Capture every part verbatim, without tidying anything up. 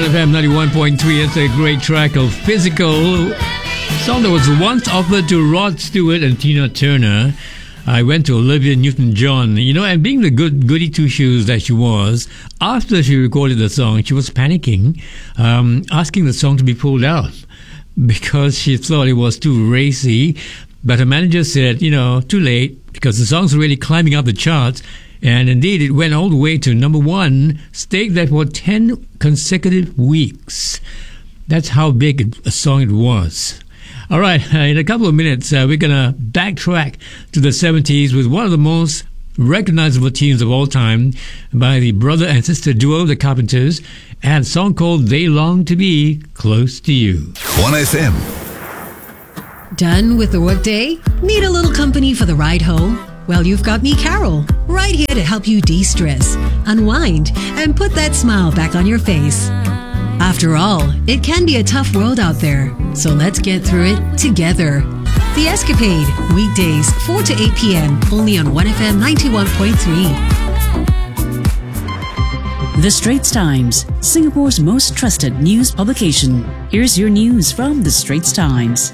F M ninety-one point three. It's a great track of Physical, song that was once offered to Rod Stewart and Tina Turner. I went to Olivia Newton-John, you know, and being the good goody two-shoes that she was, after she recorded the song, she was panicking, um, asking the song to be pulled out because she thought it was too racy. But her manager said, you know, too late, because the song's really climbing up the charts. And indeed, it went all the way to number one, stayed there for ten consecutive weeks. That's how big a song it was. All right, uh, in a couple of minutes, uh, we're going to backtrack to the seventies with one of the most recognizable tunes of all time by the brother and sister duo, the Carpenters, and a song called They Long to Be Close to You. one F M. Done with the workday? Need a little company for the ride home? Well, you've got me, Carol, right here to help you de-stress, unwind, and put that smile back on your face. After all, it can be a tough world out there, so let's get through it together. The Escapade, weekdays, four to eight p.m., only on one F M ninety-one point three. The Straits Times, Singapore's most trusted news publication. Here's your news from The Straits Times.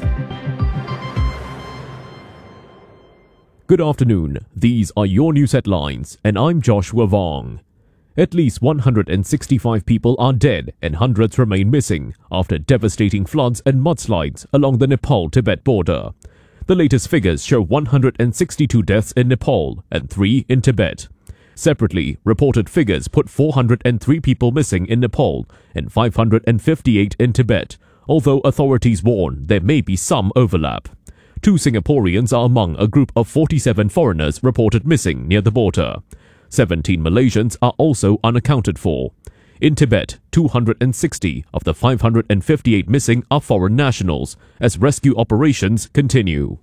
Good afternoon. These are your news headlines, and I'm Joshua Vong. At least one hundred sixty-five people are dead and hundreds remain missing after devastating floods and mudslides along the Nepal-Tibet border. The latest figures show one hundred sixty-two deaths in Nepal and three in Tibet. Separately, reported figures put four hundred three people missing in Nepal and five hundred fifty-eight in Tibet, although authorities warn there may be some overlap. Two Singaporeans are among a group of forty-seven foreigners reported missing near the border. seventeen Malaysians are also unaccounted for. In Tibet, two hundred sixty of the five hundred fifty-eight missing are foreign nationals, as rescue operations continue.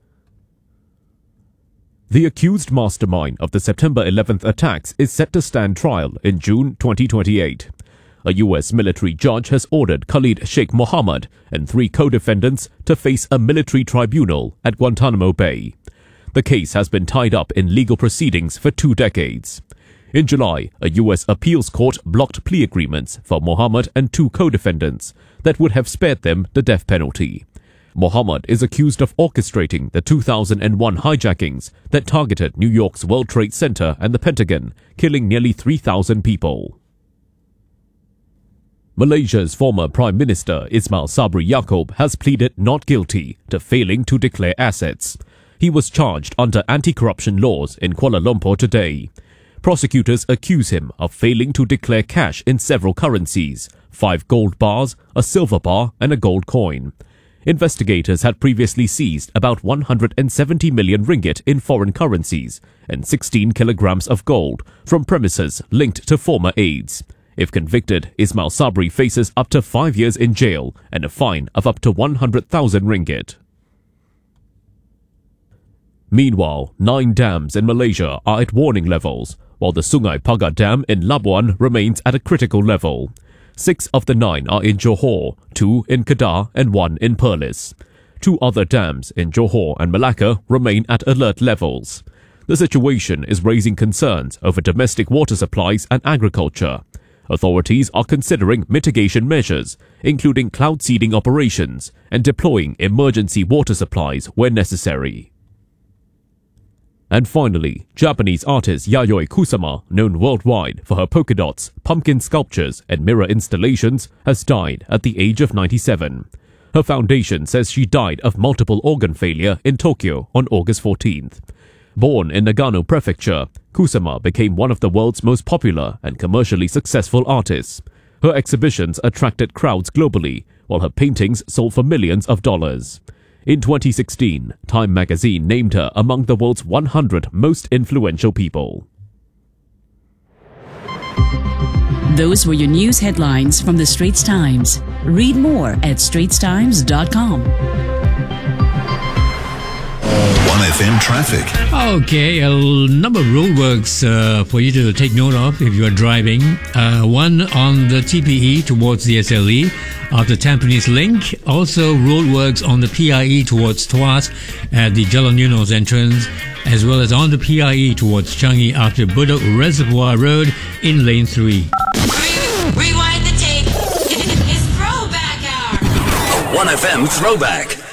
The accused mastermind of the September eleventh attacks is set to stand trial in June twenty twenty-eight. A U S military judge has ordered Khalid Sheikh Mohammed and three co-defendants to face a military tribunal at Guantanamo Bay. The case has been tied up in legal proceedings for two decades. In July, a U S appeals court blocked plea agreements for Mohammed and two co-defendants that would have spared them the death penalty. Mohammed is accused of orchestrating the two thousand one hijackings that targeted New York's World Trade Center and the Pentagon, killing nearly three thousand people. Malaysia's former Prime Minister Ismail Sabri Yaakob has pleaded not guilty to failing to declare assets. He was charged under anti-corruption laws in Kuala Lumpur today. Prosecutors accuse him of failing to declare cash in several currencies, five gold bars, a silver bar and a gold coin. Investigators had previously seized about one hundred seventy million ringgit in foreign currencies and sixteen kilograms of gold from premises linked to former aides. If convicted, Ismail Sabri faces up to five years in jail and a fine of up to one hundred thousand ringgit. Meanwhile, nine dams in Malaysia are at warning levels, while the Sungai Pagar Dam in Labuan remains at a critical level. Six of the nine are in Johor, two in Kedah and one in Perlis. Two other dams in Johor and Malacca remain at alert levels. The situation is raising concerns over domestic water supplies and agriculture. Authorities are considering mitigation measures, including cloud seeding operations and deploying emergency water supplies where necessary. And finally, Japanese artist Yayoi Kusama, known worldwide for her polka dots, pumpkin sculptures and mirror installations, has died at the age of ninety-seven. Her foundation says she died of multiple organ failure in Tokyo on August fourteenth. Born in Nagano Prefecture, Kusama became one of the world's most popular and commercially successful artists. Her exhibitions attracted crowds globally, while her paintings sold for millions of dollars. In twenty sixteen, Time magazine named her among the world's one hundred most influential people. Those were your news headlines from The Straits Times. Read more at straits times dot com. one F M traffic. Okay, a number of roadworks uh, for you to take note of if you are driving. Uh, one on the T P E towards the S L E after Tampines Link. Also roadworks on the P I E towards Tuas at the Jalan Eunos entrance, as well as on the P I E towards Changi after Bedok Reservoir Road in lane three. Rewind the tape. one F M Throwback.